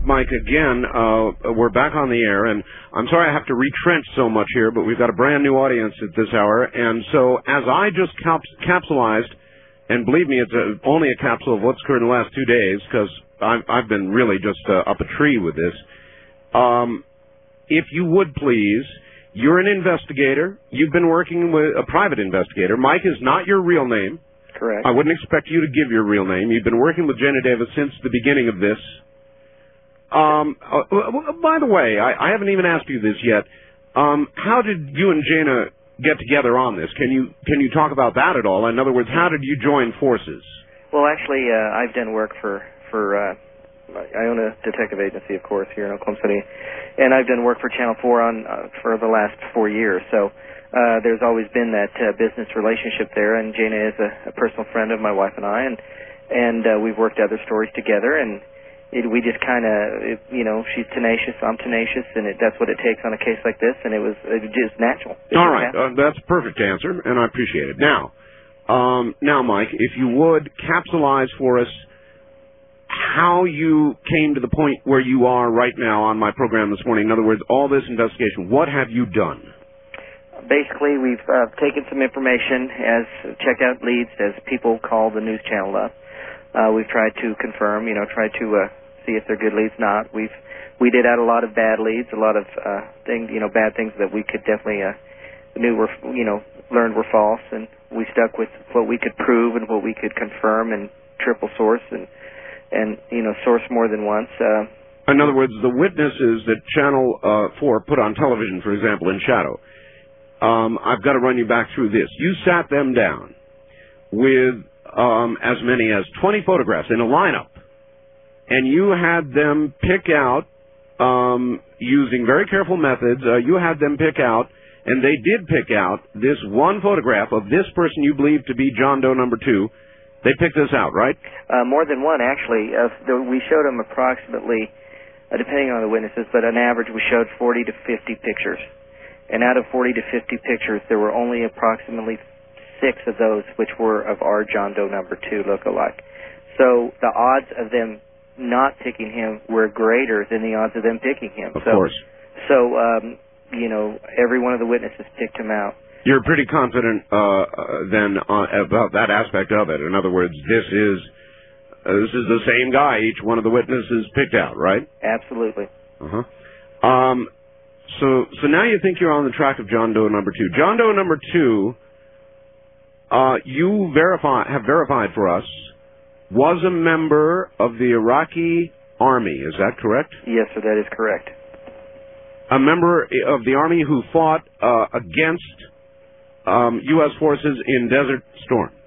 Mike, again. We're back on the air, and I'm sorry I have to retrench so much here, but we've got a brand new audience at this hour. And so as I just capsulized, and believe me, it's only a capsule of what's occurred in the last 2 days, because I've been really just up a tree with this. If you would please, you're an investigator. You've been working with a private investigator. Mike is not your real name. Correct. I wouldn't expect you to give your real name. You've been working with Jana Davis since the beginning of this. By the way, I haven't even asked you this yet. How did you and Jana get together on this? Can you talk about that at all? In other words, how did you join forces? Well, actually, I've done work for I own a detective agency, of course, here in Oklahoma City, and I've done work for Channel 4 for the last 4 years. So there's always been that business relationship there, and Jana is a personal friend of my wife and I, and we've worked other stories together, and we just kind of, she's tenacious, I'm tenacious, and that's what it takes on a case like this, and it was just natural. All right, that's a perfect answer, and I appreciate it. Now, Mike, if you would capsulize for us how you came to the point where you are right now on my program this morning. In other words, all this investigation, what have you done? Basically, we've taken some information, checked out leads as people call the news channel up. We've tried to confirm, tried to see if they're good leads. We did add a lot of bad leads, a lot of things, bad things that we could definitely learned were false, and we stuck with what we could prove and what we could confirm and triple source and source more than once. In other words, the witnesses that Channel 4 put on television, for example, in Shadow, I've got to run you back through this. You sat them down with as many as 20 photographs in a lineup, and you had them pick out, using very careful methods, you had them pick out, and they did pick out this one photograph of this person you believe to be John Doe number 2. They picked this out, right? More than one, actually. We showed them approximately, depending on the witnesses, but on average we showed 40 to 50 pictures. And out of 40 to 50 pictures, there were only approximately 6 of those which were of our John Doe number 2 look-alike. So the odds of them not picking him were greater than the odds of them picking him. Of course. So, every one of the witnesses picked him out. You're pretty confident then about that aspect of it. In other words, this is the same guy each one of the witnesses picked out, right? Absolutely. Uh-huh. So now you think you're on the track of John Doe number 2. John Doe number 2, you have verified for us, was a member of the Iraqi army. Is that correct? Yes, sir, that is correct. A member of the army who fought against U.S. forces in Desert Storm.